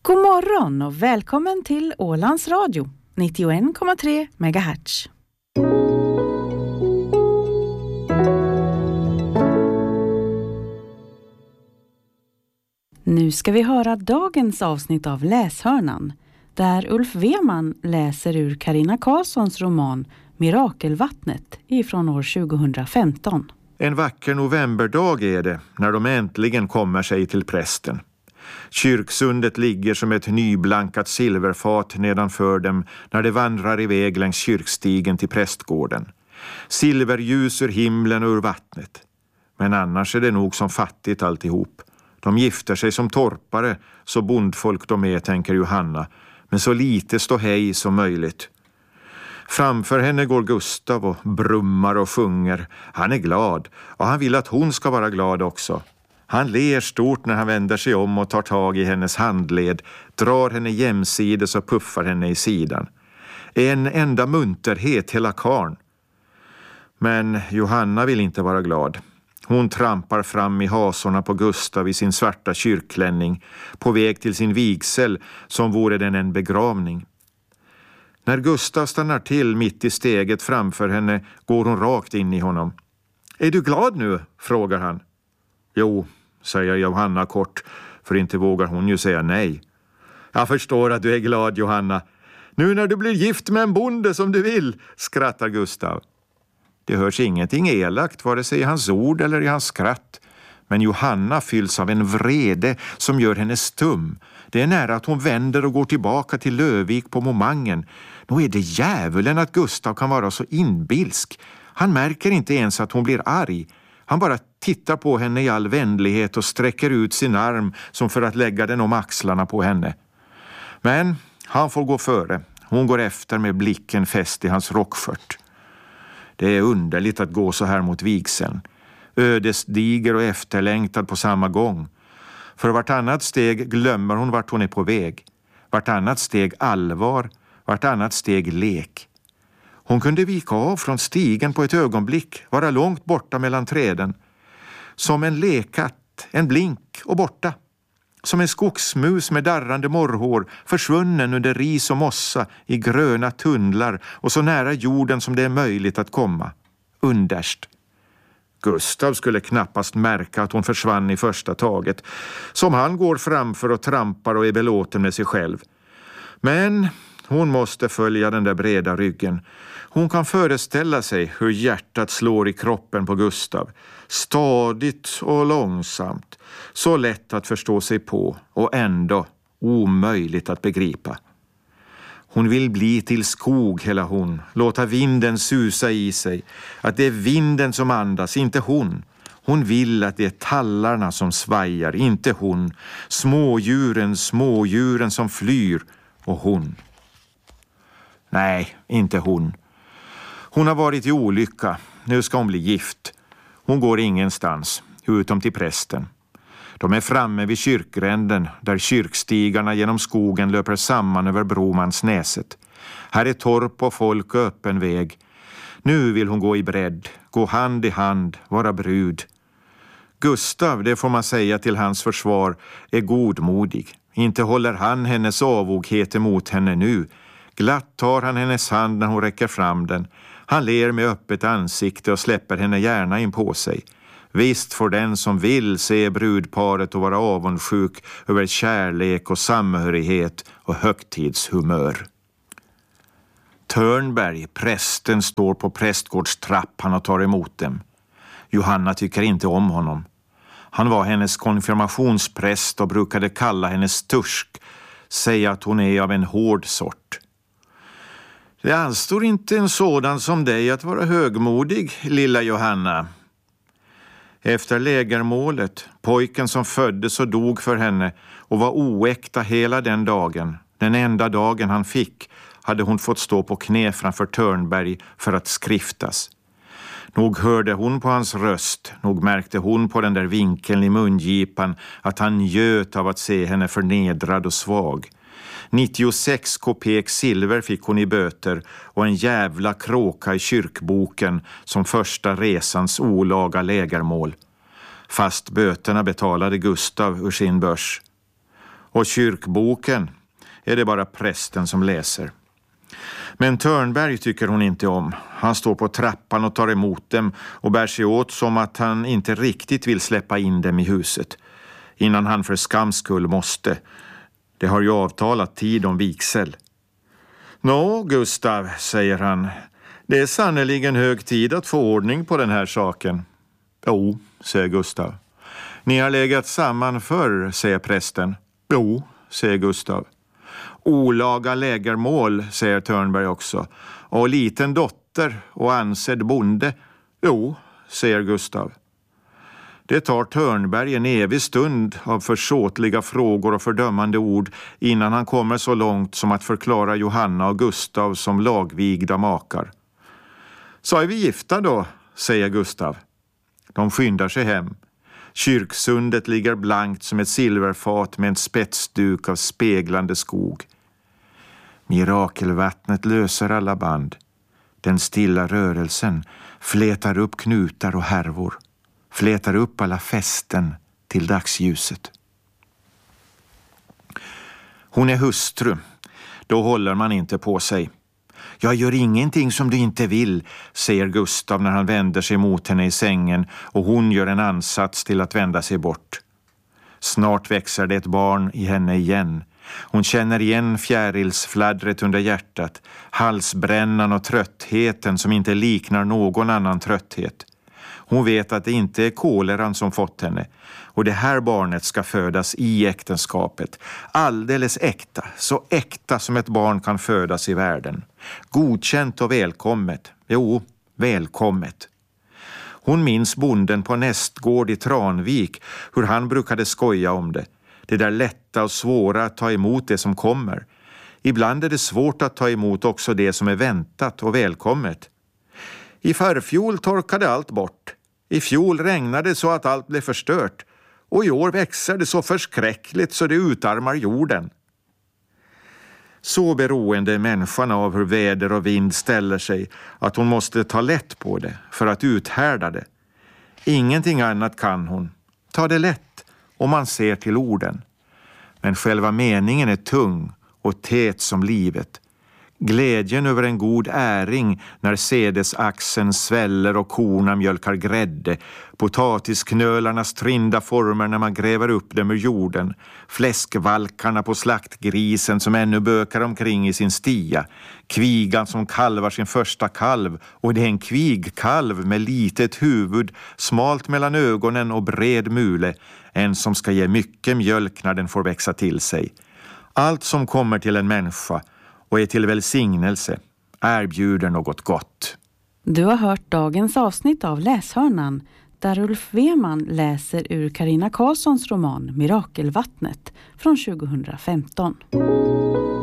God morgon och välkommen till Ålands Radio, 91,3 MHz. Nu ska vi höra dagens avsnitt av Läshörnan, där Ulf Weman läser ur Carina Karlssons roman Mirakelvattnet ifrån år 2015. En vacker novemberdag är det när de äntligen kommer sig till prästen. Kyrksundet ligger som ett nyblankat silverfat nedanför dem när de vandrar iväg längs kyrkstigen till prästgården. Silverljus ur himlen och ur vattnet. Men annars är det nog som fattigt alltihop. De gifter sig som torpare, så bondfolk de är, tänker Johanna, men så lite ståhej som möjligt. Framför henne går Gustav och brummar och sjunger. Han är glad och han vill att hon ska vara glad också. Han ler stort när han vänder sig om och tar tag i hennes handled, drar henne jämsides och puffar henne i sidan. En enda munterhet hela karn. Men Johanna vill inte vara glad. Hon trampar fram i hasorna på Gustav i sin svarta kyrkklänning, på väg till sin vigsel som vore den en begravning. När Gustav stannar till mitt i steget framför henne går hon rakt in i honom. Är du glad nu? Frågar han. Jo, säger Johanna kort, för inte vågar hon ju säga nej. Jag förstår att du är glad, Johanna. Nu när du blir gift med en bonde som du vill, skrattar Gustav. Det hörs ingenting elakt, vare sig i hans ord eller i hans skratt. Men Johanna fylls av en vrede som gör henne stum. Det är nära att hon vänder och går tillbaka till Lövvik på momangen. Nå är det djävulen att Gustav kan vara så inbilsk. Han märker inte ens att hon blir arg. Han bara tittar på henne i all vänlighet och sträcker ut sin arm som för att lägga den om axlarna på henne. Men han får gå före. Hon går efter med blicken fäst i hans rockskört. Det är underligt att gå så här mot vigseln. Ödesdiger och efterlängtad på samma gång. För vartannat steg glömmer hon vart hon är på väg. Vartannat steg allvar, vartannat steg lek. Hon kunde vika av från stigen på ett ögonblick, vara långt borta mellan träden. Som en lekatt, en blink och borta. Som en skogsmus med darrande morrhår, försvunnen under ris och mossa i gröna tunnlar och så nära jorden som det är möjligt att komma. Underst. Gustav skulle knappast märka att hon försvann i första taget, som han går framför och trampar och är belåten med sig själv. Men hon måste följa den där breda ryggen. Hon kan föreställa sig hur hjärtat slår i kroppen på Gustav. Stadigt och långsamt. Så lätt att förstå sig på och ändå omöjligt att begripa. Hon vill bli till skog hela hon. Låta vinden susa i sig. Att det är vinden som andas, inte hon. Hon vill att det är tallarna som svajar, inte hon. Smådjuren som flyr och hon. Nej, inte hon. Hon har varit i olycka. Nu ska hon bli gift. Hon går ingenstans, utom till prästen. De är framme vid kyrkgränden där kyrkstigarna genom skogen löper samman över Bromansnäset. Här är torp och folk och öppen väg. Nu vill hon gå i bredd, gå hand i hand, vara brud. Gustav, det får man säga till hans försvar, är godmodig. Inte håller han hennes avoghet emot henne nu. Glatt tar han hennes hand när hon räcker fram den. Han ler med öppet ansikte och släpper henne gärna in på sig. Visst får den som vill se brudparet och vara avundsjuk över kärlek och samhörighet och högtidshumör. Törnberg, prästen, står på prästgårdstrappan och tar emot dem. Johanna tycker inte om honom. Han var hennes konfirmationspräst och brukade kalla henne stursk, säga att hon är av en hård sort. Det anstår inte en sådan som dig att vara högmodig, lilla Johanna. Efter lägermålet, pojken som föddes och dog för henne och var oäkta hela den dagen, den enda dagen han fick, hade hon fått stå på knä framför Törnberg för att skriftas. Nog hörde hon på hans röst, nog märkte hon på den där vinkeln i mungipan att han njöt av att se henne förnedrad och svag. 96 kopek silver fick hon i böter och en jävla kråka i kyrkboken som första resans olaga lägermål. Fast böterna betalade Gustav ur sin börs. Och kyrkboken är det bara prästen som läser. Men Törnberg tycker hon inte om. Han står på trappan och tar emot dem och bär sig åt som att han inte riktigt vill släppa in dem i huset. Innan han för skams skull måste. Det har ju avtalat tid om vigsel. Nå, Gustav, säger han. Det är sannoliken hög tid att få ordning på den här saken. Jo, säger Gustav. Ni har legat samman förr, säger prästen. Jo, säger Gustav. Olaga lägermål, säger Törnberg också. Och liten dotter och ansedd bonde. Jo, säger Gustav. Det tar Törnberg en evig stund av försåtliga frågor och fördömande ord innan han kommer så långt som att förklara Johanna och Gustav som lagvigda makar. Så är vi gifta då, säger Gustav. De skyndar sig hem. Kyrksundet ligger blankt som ett silverfat med en spetsduk av speglande skog. Mirakelvattnet löser alla band. Den stilla rörelsen flätar upp knutar och härvor. Flätar upp alla fästen till dagsljuset. Hon är hustru. Då håller man inte på sig. Jag gör ingenting som du inte vill, säger Gustav när han vänder sig mot henne i sängen och hon gör en ansats till att vända sig bort. Snart växer det ett barn i henne igen. Hon känner igen fjärilsfladdret under hjärtat, halsbrännan och tröttheten som inte liknar någon annan trötthet. Hon vet att det inte är koleran som fått henne och det här barnet ska födas i äktenskapet. Alldeles äkta, så äkta som ett barn kan födas i världen. Godkänt och välkommet. Jo, välkommet. Hon minns bonden på nästgård i Tranvik, hur han brukade skoja om det. Det där lätta och svåra att ta emot det som kommer. Ibland är det svårt att ta emot också det som är väntat och välkommet. I förfjol torkade allt bort. I fjol regnade så att allt blev förstört. Och i år växer det så förskräckligt så det utarmar jorden. Så beroende är människan av hur väder och vind ställer sig att hon måste ta lätt på det för att uthärda det. Ingenting annat kan hon. Ta det lätt om man ser till orden. Men själva meningen är tung och tät som livet. Glädjen över en god äring när sädesaxeln sväller och korna mjölkar grädde, potatisknölarnas trinda former när man gräver upp dem ur jorden, fläskvalkarna på slaktgrisen som ännu bökar omkring i sin stia, kvigan som kalvar sin första kalv, och det är en kvigkalv med litet huvud, smalt mellan ögonen och bred mule, en som ska ge mycket mjölk när den får växa till sig. Allt som kommer till en människa och är till välsignelse erbjuder något gott. Du har hört dagens avsnitt av Läshörnan där Ulf Weman läser ur Carina Karlssons roman Mirakelvattnet från 2015.